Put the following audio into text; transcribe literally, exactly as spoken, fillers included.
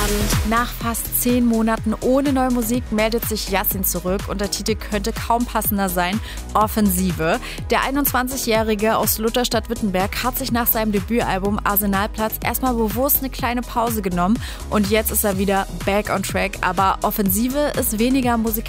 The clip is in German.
Nach fast zehn Monaten ohne neue Musik meldet sich Yassin zurück und der Titel könnte kaum passender sein: Offensive. Der einundzwanzigjährige aus Lutherstadt-Wittenberg hat sich nach seinem Debütalbum Arsenalplatz erstmal bewusst eine kleine Pause genommen und jetzt ist er wieder back on track, aber Offensive ist weniger musikalisch